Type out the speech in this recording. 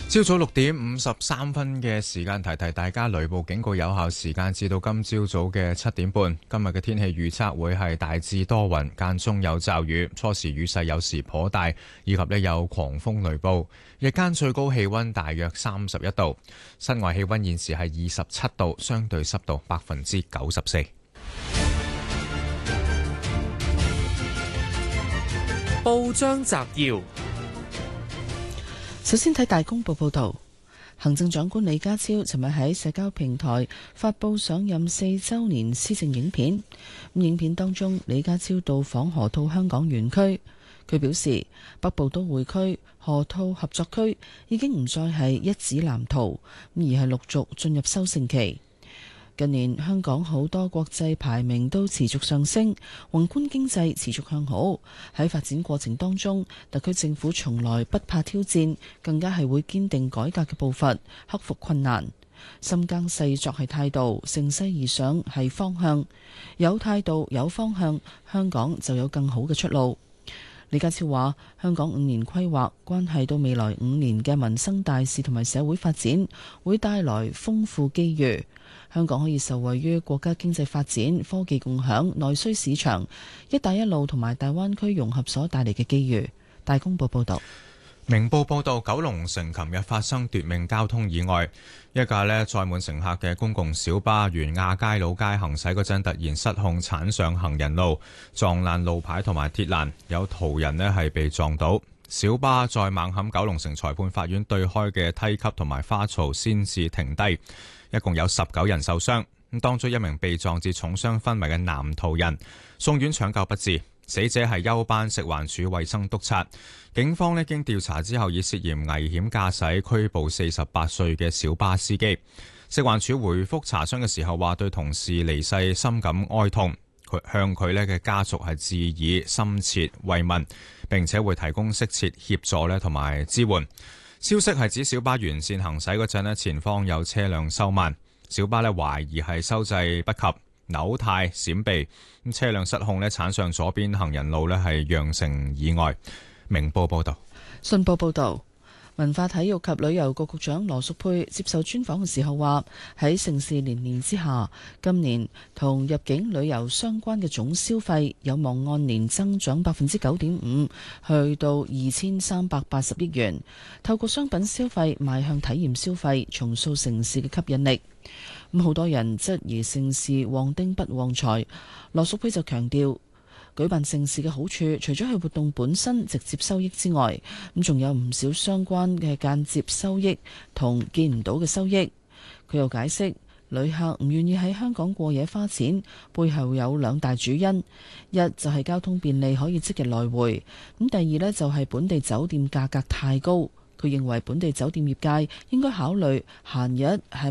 朝早6:53嘅時間，提提大家雷暴警告有效時間至到今朝早嘅7點半。今日嘅天氣預測會係大致多雲，間中有驟雨，初時雨勢有時頗大，以及有狂風雷暴。日間最高氣溫大約31度，室外氣溫現時係27度，相對濕度94%。 報章摘要。 首先睇大公報報導，行政長官李家超尋日喺社交平台發布上任4週年施政影片。影片當中，李家超到訪河套香港園區，佢表示北部都會區、河套合作區已經唔再係一紙藍圖，而係陸續進入修正期。近年香港好多國際排名都持續上升，宏觀經濟持續向好。喺發展過程當中，特區政府從來不怕挑戰，更加係會堅定改革嘅步伐，克服困難。深耕細作係態度，乘勢而上係方向。有態度有方向，香港就有更好嘅出路。李家超話：香港5年規劃關係到未來5年嘅民生大事同埋社會發展，會帶來豐富機遇。香港可以受惠於國家經濟發展、科技共享、內需市場、一帶一路同埋大灣區融合所帶嚟嘅機遇。大公報報道。 明報報道，九龍城琴日發生奪命交通意外，一架載滿乘客嘅公共小巴沿亞皆老街行駛嗰陣，突然失控鏟上行人路，撞爛路牌同埋鐵欄，有途人係被撞倒。小巴再猛冚九龍城裁判法院對開嘅梯級同埋花槽先至停低，一共有19人受傷。咁當中一名被撞至重傷昏迷嘅男途人送院搶救不治。死者係休班食環署衛生督察，警方經調查之後以涉嫌危險駕駛拘捕48歲嘅小巴司機。食環署回覆查詢嘅時候話，對同事離世深感哀痛，向佢嘅家屬係致以深切慰問，並且會提供適切協助同埋支援。消息係指小巴沿線行駛嗰陣前方有車輛收慢，小巴懷疑係收掣不及，扭軚閃避，咁車輛失控鏟上左邊行人路係釀成意外。明報報道。 信報報道，文化體育及旅遊局局長羅淑佩接受專訪嘅時候話，喺盛事連連之下，今年同入境旅遊相關嘅總消費有望按年增長9.5%，去到2380億元。透過商品消費邁向體驗消費，重塑盛事嘅吸引力。咁好多人質疑盛事旺丁不旺財，羅淑佩就強調，舉辦盛事嘅好處，除咗係活動本身直接收益之外，咁仲有唔少相關嘅間接收益同見唔到嘅收益。佢又解釋，旅客唔願意喺香港過夜花錢，背後有2大主因，一就係交通便利可以即日來回，咁第二呢，就係本地酒店價格太高。佢認為本地酒店業界應該考慮閒日係